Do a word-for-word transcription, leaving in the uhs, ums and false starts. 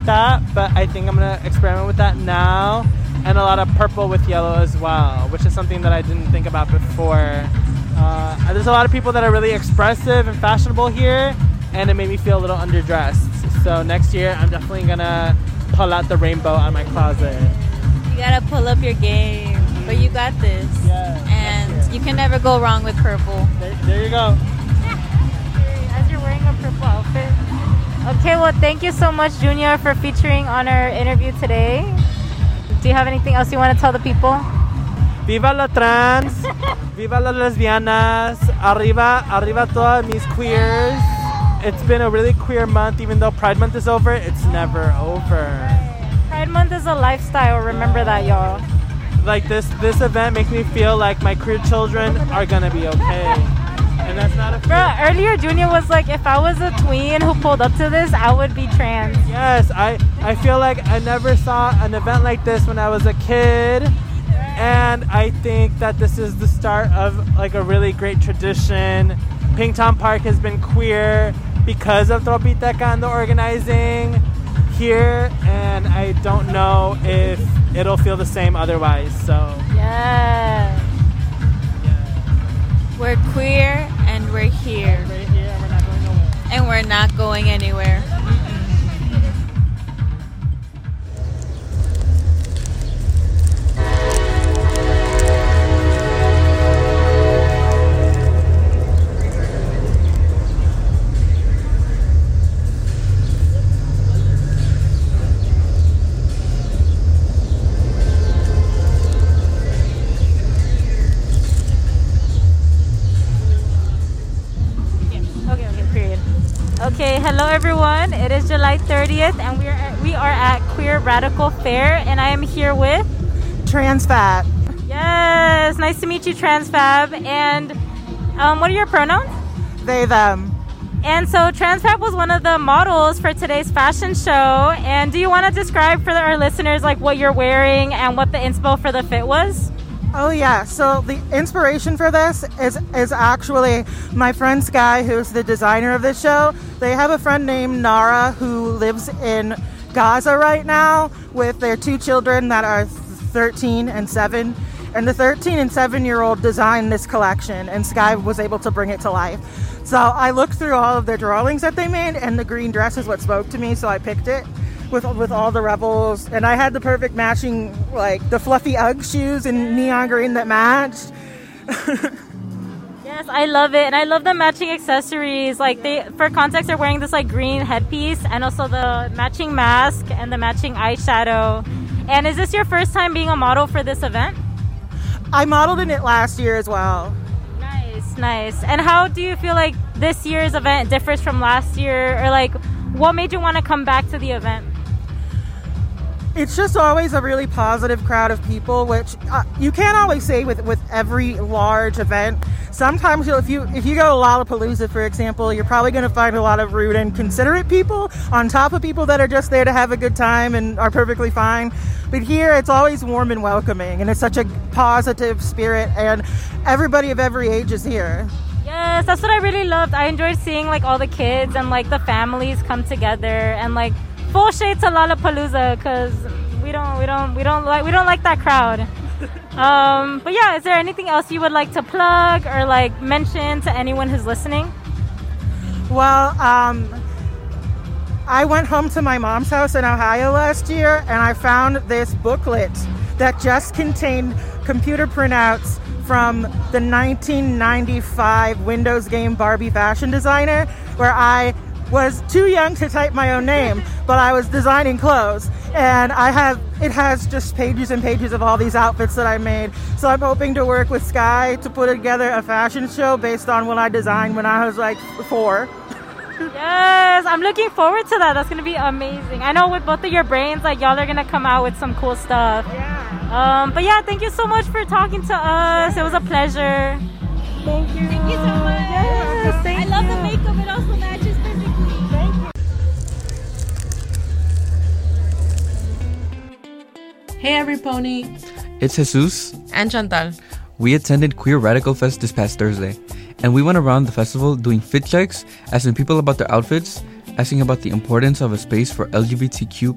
that, but I think I'm gonna experiment with that now, and a lot of purple with yellow as well, which is something that I didn't think about before. Uh, there's a lot of people that are really expressive and fashionable here, and it made me feel a little underdressed. So next year, I'm definitely gonna pull out the rainbow on my closet. You gotta pull up your game, but you got this. Yeah, and you can never go wrong with purple. There, there you go. As you're wearing a purple outfit. Okay, well, thank you so much, Junior, for featuring on our interview today. Do you have anything else you want to tell the people? Viva la trans, viva las lesbianas, arriba, arriba todas mis queers. It's been a really queer month, even though Pride Month is over, it's never over. Pride Month is a lifestyle, remember that, y'all. Like this, this event makes me feel like my queer children are gonna be okay. And that's not a Bro, earlier Junior was like, if I was a tween who pulled up to this, I would be trans. Yes, I, I feel like I never saw an event like this when I was a kid. And I think that this is the start of like a really great tradition. Pinktown Park has been queer because of Tropiteca and the organizing here. And I don't know if it'll feel the same otherwise, so. Yeah. We're queer and we're here. We're here and we're not going nowhere. And we're not going anywhere. Okay, hello everyone. It is July thirtieth, and we are at, we are at Queer Radical Fair, and I am here with Transfab. Yes, nice to meet you, Transfab. And um, what are your pronouns? They, them. And so Transfab was one of the models for today's fashion show. And do you want to describe for our listeners like what you're wearing and what the inspo for the fit was? Oh yeah, so the inspiration for this is is actually my friend Sky, who's the designer of this show. They have a friend named Nara who lives in Gaza right now with their two children that are thirteen and seven. And the thirteen and seven year old designed this collection, and Sky was able to bring it to life. So I looked through all of their drawings that they made, and the green dress is what spoke to me, so I picked it. With with all the rebels, and I had the perfect matching, like the fluffy Ugg shoes in neon green that matched. Yes, I love it, and I love the matching accessories. Like they, for context, they're wearing this like green headpiece, and also the matching mask and the matching eyeshadow. And is this your first time being a model for this event? I modeled in it last year as well. Nice, nice. And how do you feel like this year's event differs from last year, or like what made you want to come back to the event? It's just always a really positive crowd of people, which uh, you can't always say with, with every large event. Sometimes you'll, if you if you go to Lollapalooza, for example, you're probably going to find a lot of rude and considerate people on top of people that are just there to have a good time and are perfectly fine. But here, it's always warm and welcoming, and it's such a positive spirit, and everybody of every age is here. Yes, that's what I really loved. I enjoyed seeing like all the kids and like the families come together, and like full shade to Lollapalooza, because we don't we don't we don't like we don't like that crowd. Um, but yeah, is there anything else you would like to plug or like mention to anyone who's listening? Well, um, I went home to my mom's house in Ohio last year, and I found this booklet that just contained computer printouts from the nineteen ninety-five Windows game Barbie fashion designer, where I was too young to type my own name, but I was designing clothes, and I have it has just pages and pages of all these outfits that I made. So I'm hoping to work with Sky to put together a fashion show based on what I designed when I was like four. Yes, I'm looking forward to that. That's gonna be amazing. I know with both of your brains, like y'all are gonna come out with some cool stuff. Yeah. Um, but yeah, thank you so much for talking to us. It was a pleasure. Thank you. Thank you so much. Yes, thank I love you. the makeup. It also matches perfectly. Thank you. Hey everypony! It's Jesus And Chantal. We attended Queer Radical Fest this past Thursday, and we went around the festival doing fit checks, asking people about their outfits, asking about the importance of a space for L G B T Q